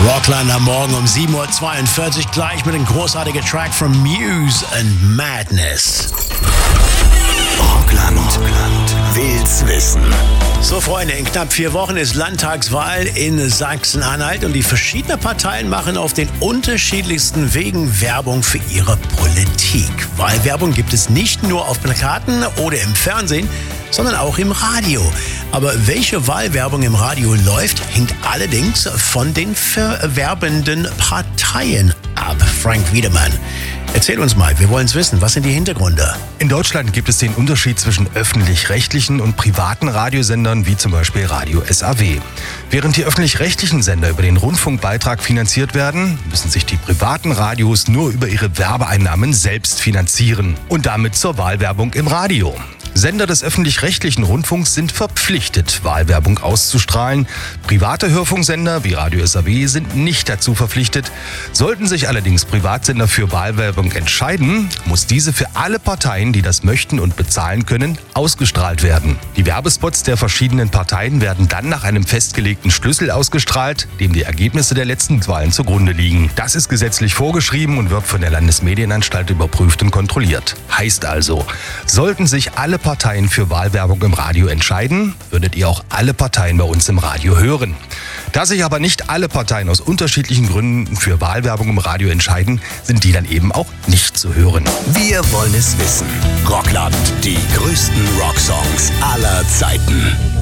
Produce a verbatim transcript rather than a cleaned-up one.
Rockland am Morgen um sieben Uhr zweiundvierzig, gleich mit dem großartigen Track von Muse and Madness. Rockland, Rockland will's wissen. So Freunde, in knapp vier Wochen ist Landtagswahl in Sachsen-Anhalt und die verschiedenen Parteien machen auf den unterschiedlichsten Wegen Werbung für ihre Politik. Wahlwerbung gibt es nicht nur auf Plakaten oder im Fernsehen, sondern auch im Radio. Aber welche Wahlwerbung im Radio läuft, hängt allerdings von den verwerbenden Parteien ab. Frank Wiedemann, erzähl uns mal, wir wollen es wissen, was sind die Hintergründe? In Deutschland gibt es den Unterschied zwischen öffentlich-rechtlichen und privaten Radiosendern, wie zum Beispiel Radio S A W. Während die öffentlich-rechtlichen Sender über den Rundfunkbeitrag finanziert werden, müssen sich die privaten Radios nur über ihre Werbeeinnahmen selbst finanzieren und damit zur Wahlwerbung im Radio. Sender des öffentlich-rechtlichen Rundfunks sind verpflichtet, Wahlwerbung auszustrahlen. Private Hörfunksender wie Radio S A W sind nicht dazu verpflichtet. Sollten sich allerdings Privatsender für Wahlwerbung entscheiden, muss diese für alle Parteien, die das möchten und bezahlen können, ausgestrahlt werden. Die Werbespots der verschiedenen Parteien werden dann nach einem festgelegten Schlüssel ausgestrahlt, dem die Ergebnisse der letzten Wahlen zugrunde liegen. Das ist gesetzlich vorgeschrieben und wird von der Landesmedienanstalt überprüft und kontrolliert. Heißt also, sollten sich alle Parteien für Wahlwerbung im Radio entscheiden, würdet ihr auch alle Parteien bei uns im Radio hören. Da sich aber nicht alle Parteien aus unterschiedlichen Gründen für Wahlwerbung im Radio entscheiden, sind die dann eben auch nicht zu hören. Wir wollen es wissen. Rockland, die größten Rocksongs aller Zeiten.